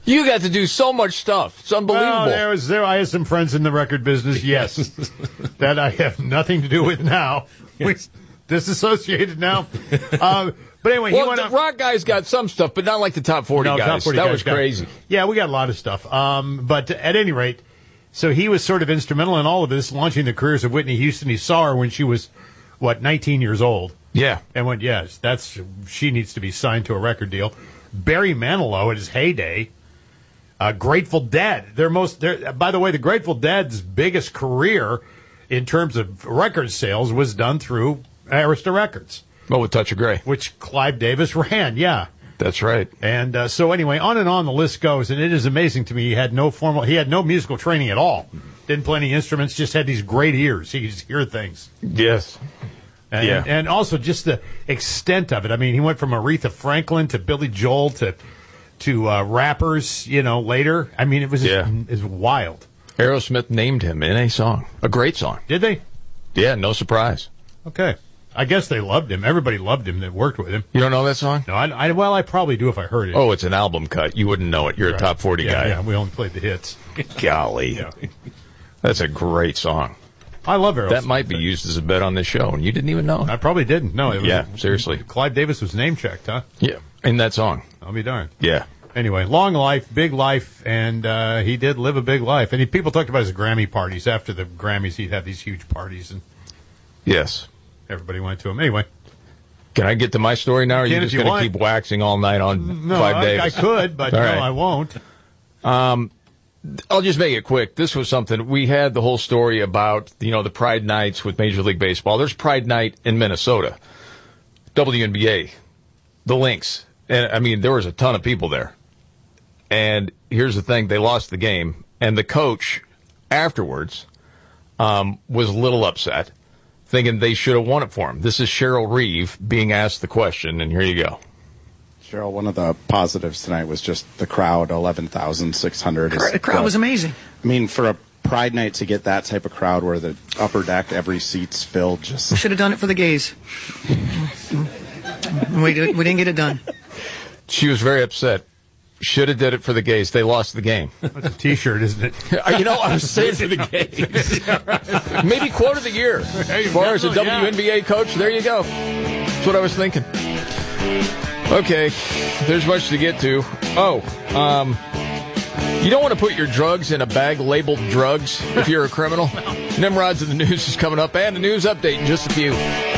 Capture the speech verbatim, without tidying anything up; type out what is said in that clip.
You got to do so much stuff. It's unbelievable. Well, there was there. I had some friends in the record business. Yes, that I have nothing to do with now. We disassociated now. Uh, but anyway, well, he went the up, rock guys got some stuff, but not like the top forty no, guys. top forty that guys was got, crazy. Yeah, we got a lot of stuff. Um, but at any rate, so he was sort of instrumental in all of this, launching the careers of Whitney Houston. He saw her when she was what nineteen years old. Yeah, and went, yes, that's she needs to be signed to a record deal. Barry Manilow at his heyday. Uh, Grateful Dead. Their most, their, by the way, the Grateful Dead's biggest career in terms of record sales was done through Arista Records. Oh, with Touch of Grey, which Clive Davis ran. Yeah, that's right. And uh, so anyway, on and on the list goes. And it is amazing to me. He had no formal, he had no musical training at all. Didn't play any instruments. Just had these great ears. He could just hear things. Yes. And, yeah. and also just the extent of it. I mean, he went from Aretha Franklin to Billy Joel to. to uh, rappers, you know, later. I mean, it was just, yeah. it was wild. Aerosmith named him in a song. A great song. Did they? Yeah, no surprise. Okay. I guess they loved him. Everybody loved him that worked with him. You don't know that song? No, I, I well, I probably do if I heard it. Oh, it's an album cut. You wouldn't know it. You're right. A top forty yeah, guy. Yeah, we only played the hits. Golly. Yeah. That's a great song. I love Aerosmith. That might be used as a bet on this show, and you didn't even know it. I probably didn't. No, it was, yeah, seriously. Clive Davis was name checked, huh? Yeah, in that song. I'll be darned. Yeah. Anyway, long life, big life, and uh, he did live a big life. And he, people talked about his Grammy parties. After the Grammys, he'd have these huge parties, and yes, everybody went to him. Anyway, can I get to my story now, or are you just going to keep waxing all night on no, Clive I, Davis? I could, but no, right. I won't. Um, I'll just make it quick. This was something we had the whole story about. You know, the Pride Nights with Major League Baseball. There's Pride Night in Minnesota, W N B A, the Lynx, and I mean there was a ton of people there. And here's the thing, they lost the game, and the coach afterwards um, was a little upset, thinking they should have won it for him. This is Cheryl Reeve being asked the question, and here you go. Cheryl, one of the positives tonight was just the crowd, eleven thousand six hundred. The crowd was amazing. I mean, for a Pride Night to get that type of crowd where the upper deck, every seat's filled, just... We should have done it for the gays. we, did, we didn't get it done. She was very upset. Should have did it for the gays. They lost the game. That's a T-shirt, isn't it? You know, I was saying for the gays. Maybe quote of the year. As far as a W N B A coach, there you go. That's what I was thinking. Okay, there's much to get to. Oh, um, you don't want to put your drugs in a bag labeled drugs if you're a criminal. Nimrods of the News is coming up, and a news update in just a few.